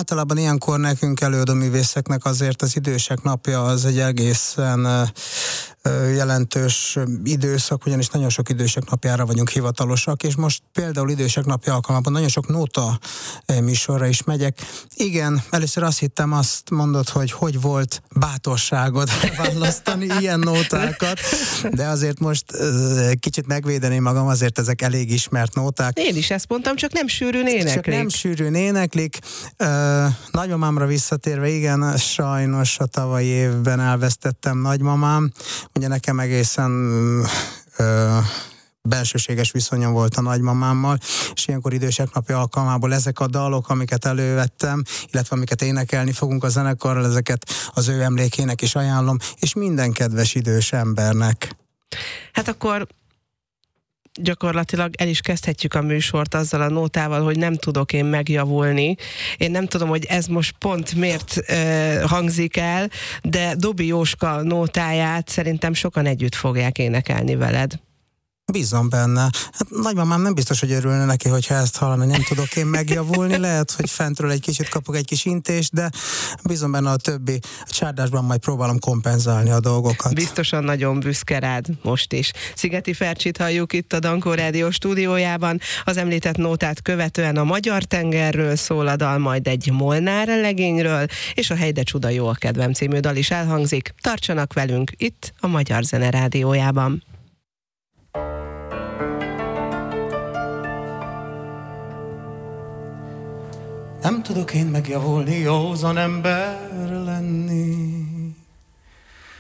Általában ilyenkor nekünk előadóművészeknek azért az idősek napja az egy egészen jelentős időszak, ugyanis nagyon sok idősek napjára vagyunk hivatalosak, és most például idősek napja alkalmában nagyon sok nóta műsorra is megyek. Igen, először azt mondod, hogy volt bátorságod választani ilyen nótákat, de azért most kicsit megvédeném magam, azért ezek elég ismert nóták. Én is ezt mondtam, csak nem sűrűn éneklik. Csak nem sűrűn éneklik. Nagymamámra visszatérve, igen, sajnos a tavalyi évben elvesztettem nagymamám. Ugye nekem egészen bensőséges viszonyom volt a nagymamámmal, és ilyenkor idősek napja alkalmából ezek a dalok, amiket elővettem, illetve amiket énekelni fogunk a zenekarral, ezeket az ő emlékének is ajánlom, és minden kedves idős embernek. Hát akkor gyakorlatilag el is kezdhetjük a műsort azzal a nótával, hogy nem tudok én megjavulni. Én nem tudom, hogy ez most pont miért hangzik el, de Dobi Jóska nótáját szerintem sokan együtt fogják énekelni veled. Bízom benne. Hát nagymamám nem biztos, hogy örülne neki, hogyha ezt hallani, nem tudok én megjavulni. Lehet, hogy fentről egy kicsit kapok egy kis intést, de bízom benne a többi csárdásban majd próbálom kompenzálni a dolgokat. Biztosan nagyon büszke rád most is. Szigeti Fercsit halljuk itt a Dankó Rádió stúdiójában. Az említett nótát követően a Magyar tengerről szól a dal, majd egy Molnár legényről, és a Hely de csuda jó a kedvem című dal is elhangzik. Tartsanak velünk itt a Magyar Zene Rádiójában. Nem tudok én megjavulni, józan ember lenni.